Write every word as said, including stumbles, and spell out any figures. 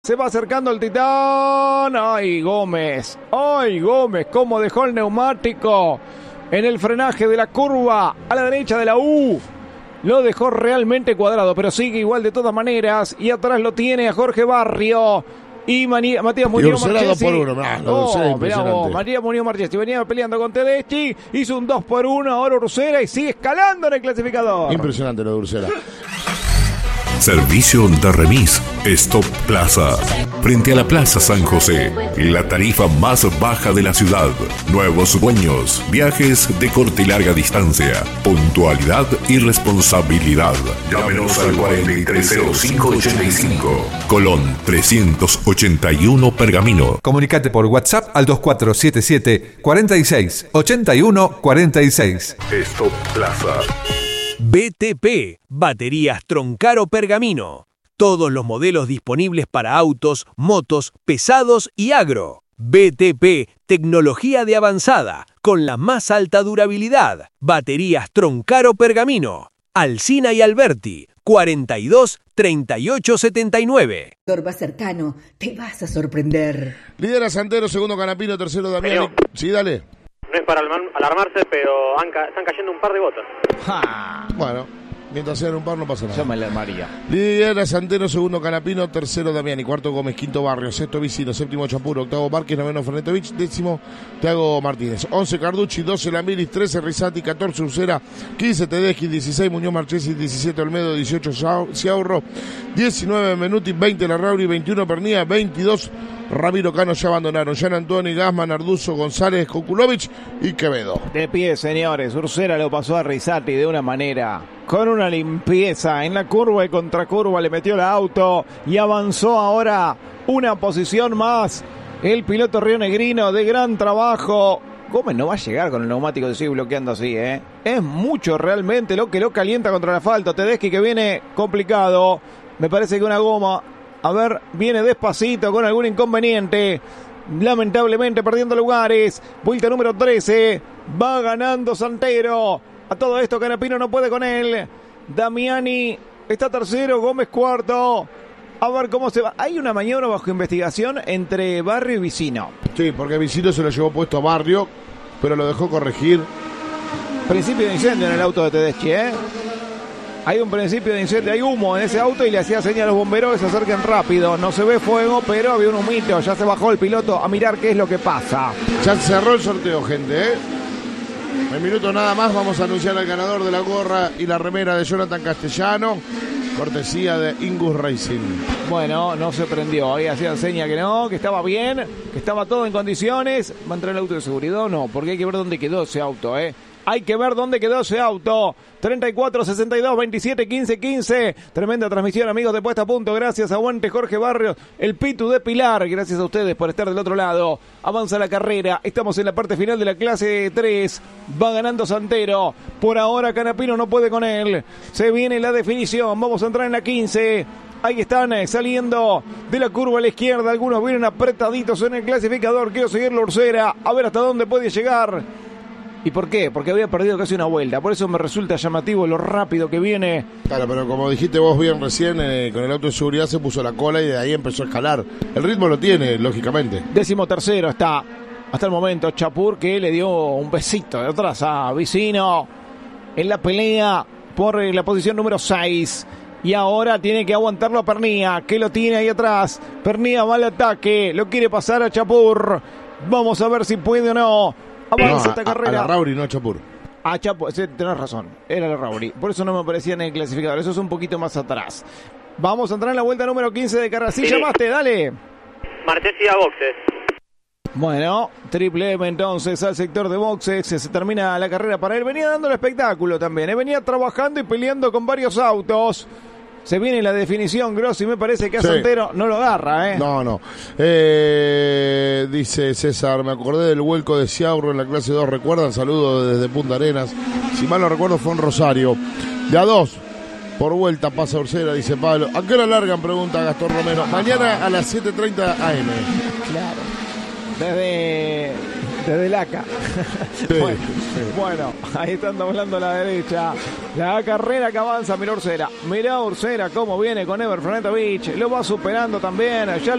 Se va acercando el Titán. ¡Ay, Gómez! ¡Ay, Gómez! ¿Cómo dejó el neumático en el frenaje de la curva a la derecha de la U? Lo dejó realmente cuadrado, pero sigue igual de todas maneras. Y atrás lo tiene a Jorge Barrio. Y Mani- Matías Muñoz Marchesi. por uno, nah, oh, mirá vos, Matías Muñoz Marchesi venía peleando con Tedeschi. Hizo un dos por uno ahora Ursera y sigue escalando en el clasificador. Impresionante lo de Ursera. Servicio de remis Stop Plaza. Frente a la Plaza San José. La tarifa más baja de la ciudad. Nuevos dueños. Viajes de corta y larga distancia. Puntualidad y responsabilidad. Llámenos al cuarenta y tres cero cinco ochenta y cinco. Colón trescientos ochenta y uno Pergamino. Comunicate por WhatsApp al dos cuatro siete siete, cuarenta y seis, ochenta y uno, cuarenta y seis. Stop Plaza. B T P, baterías Troncaro Pergamino. Todos los modelos disponibles para autos, motos, pesados y agro. B T P, tecnología de avanzada, con la más alta durabilidad. Baterías Troncaro Pergamino. Alsina y Alberti, cuarenta y dos, treinta y ocho, setenta y nueve. Torba cercano, te vas a sorprender. Lidera Santero, segundo Canapino, tercero Damián. Sí, dale. No es para alarmarse, pero han ca- están cayendo un par de gotas. ¡Ja! Bueno, mientras sean un par no pasa nada. Yo me la armaría. Lidera Santero, segundo Canapino, tercero Damiani, cuarto Gómez, quinto Barrio, sexto Vicino, séptimo Chapuro, octavo Márquez, noveno Fernetovich, décimo Thiago Martínez, once Carducci, doce Lamiris, trece Risati, catorce Ursera, quince Tedeschi, dieciséis Muñoz Marchesi, diecisiete Olmedo, dieciocho Ciaurro, diecinueve Menuti, veinte Larrauri, veintiuno Pernía, veintidós Ramiro Cano. Ya abandonaron Gian Antoni, Gasman, Arduzo, González, Kokulovic y Quevedo. De pie, señores. Ursera lo pasó a Risati de una manera, con una limpieza. En la curva y contracurva le metió el auto y avanzó ahora una posición más. El piloto rionegrino de gran trabajo. Gómez no va a llegar con el neumático de sigue bloqueando así, ¿eh? Es mucho realmente lo que lo calienta contra el asfalto. Tedeschi que viene complicado. Me parece que una goma... A ver, viene despacito con algún inconveniente. Lamentablemente perdiendo lugares. Vuelta número trece. Va ganando Santero. A todo esto Canapino no puede con él. Damiani está tercero. Gómez cuarto. A ver cómo se va. Hay una maniobra bajo investigación entre Barrio y Vicino. Sí, porque Vicino se lo llevó puesto a Barrio, pero lo dejó corregir. Principio de incendio en el auto de Tedeschi, ¿eh? Hay un principio de incendio, hay humo en ese auto y le hacía señal a los bomberos que se acerquen rápido. No se ve fuego, pero había un humito. Ya se bajó el piloto a mirar qué es lo que pasa. Ya cerró el sorteo, gente, ¿eh? En minutos nada más vamos a anunciar al ganador de la gorra y la remera de Jonathan Castellano, cortesía de Ingus Racing. Bueno, no se prendió. Ahí hacían seña que no, que estaba bien, que estaba todo en condiciones. ¿Va a entrar el auto de seguridad o no? Porque hay que ver dónde quedó ese auto, ¿eh? Hay que ver dónde quedó ese auto. treinta y cuatro, sesenta y dos, veintisiete, quince, quince. Tremenda transmisión, amigos de Puesta a Punto. Gracias, aguante Jorge Barrios, el Pitu de Pilar. Gracias a ustedes por estar del otro lado. Avanza la carrera. Estamos en la parte final de la clase tres. Va ganando Santero. Por ahora Canapino no puede con él. Se viene la definición. Vamos a entrar en la quince. Ahí están eh, saliendo de la curva a la izquierda. Algunos vienen apretaditos en el clasificador. Quiero seguir la Ursera. A ver hasta dónde puede llegar. ¿Y por qué? Porque había perdido casi una vuelta. Por eso me resulta llamativo lo rápido que viene. Claro, pero como dijiste vos bien recién, eh, con el auto de seguridad se puso la cola y de ahí empezó a escalar. El ritmo lo tiene, lógicamente. Décimo tercero está hasta el momento Chapur, que le dio un besito de atrás a Vicino en la pelea por la posición número seis. Y ahora tiene que aguantarlo a Pernía, que lo tiene ahí atrás. Pernía va al ataque, lo quiere pasar a Chapur. Vamos a ver si puede o no. Avanza no, esta a, carrera. A la Rauri, no a Chapur. A Chapur, sí, tenés razón. Era la Rauri. Por eso no me aparecía en el clasificador. Eso es un poquito más atrás. Vamos a entrar en la vuelta número quince de carrera. Sí, sí. Llamaste, dale. Marchesi a boxes. Bueno, triple M entonces al sector de boxes. Se termina la carrera para él. Venía dando el espectáculo también. ¿eh? Venía trabajando y peleando con varios autos. Se viene la definición, Grossi, me parece que a sí. Santero no lo agarra, ¿eh? No, no. Eh, dice César, me acordé del vuelco de Ciaurro en la clase dos, ¿recuerdan? Saludos desde Punta Arenas. Si mal no recuerdo fue en Rosario. De a dos, por vuelta pasa Ursera, dice Pablo. ¿A qué hora largan? Pregunta Gastón Romero. Mañana a las siete treinta a eme. Claro. desde, desde el A C A. Sí, bueno, sí. bueno, ahí están doblando la derecha. La carrera que avanza, mirá Ursera. Mirá Ursera cómo viene con Ever Frentovich. Lo va superando también. Ya